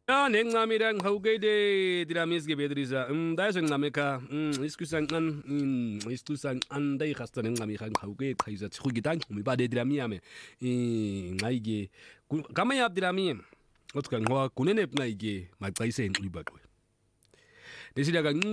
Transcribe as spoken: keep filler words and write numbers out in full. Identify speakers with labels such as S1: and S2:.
S1: Ya nencame la ngihawukele dilamizike bedriza ndayizo ncame kha isikusa ncan isikusa ncan ndayihasta nencame kha ngihawuke qhaiza tshukita ngqumi ba de dilamiame ngayike kama ya dilamiye othi ngqwa kunene ngayike macayise enxiba qwe desila ka